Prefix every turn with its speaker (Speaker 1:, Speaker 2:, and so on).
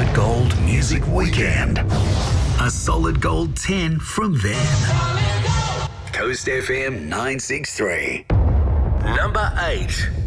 Speaker 1: Solid Gold Music Weekend. A Solid Gold 10 from them. Coast FM 963. Number 8.